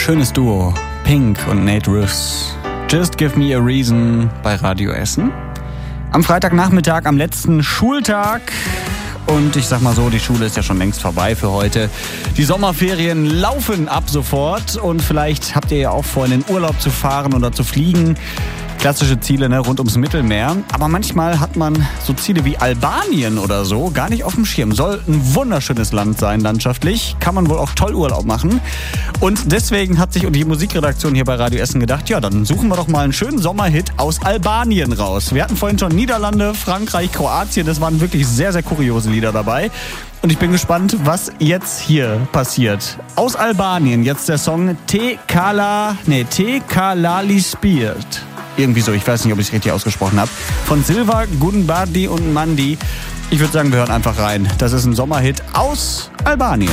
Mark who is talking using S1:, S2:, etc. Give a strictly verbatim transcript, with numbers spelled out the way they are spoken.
S1: Schönes Duo, Pink und Nate Ruess. Just Give Me a Reason bei Radio Essen. Am Freitagnachmittag, am letzten Schultag. Und ich sag mal so, die Schule ist ja schon längst vorbei für heute. Die Sommerferien laufen ab sofort. Und vielleicht habt ihr ja auch vor, in den Urlaub zu fahren oder zu fliegen. Klassische Ziele, ne, rund ums Mittelmeer. Aber manchmal hat man so Ziele wie Albanien oder so gar nicht auf dem Schirm. Soll ein wunderschönes Land sein, landschaftlich. Kann man wohl auch toll Urlaub machen. Und deswegen hat sich die Musikredaktion hier bei Radio Essen gedacht, ja, dann suchen wir doch mal einen schönen Sommerhit aus Albanien raus. Wir hatten vorhin schon Niederlande, Frankreich, Kroatien. Das waren wirklich sehr, sehr kuriose Lieder dabei. Und ich bin gespannt, was jetzt hier passiert. Aus Albanien jetzt der Song Te Kala, nee, Te Kalali Spirt. Irgendwie so, ich weiß nicht, ob ich es richtig ausgesprochen habe. Von Silva, Gunbardi und Mandi. Ich würde sagen, wir hören einfach rein. Das ist ein Sommerhit aus Albanien.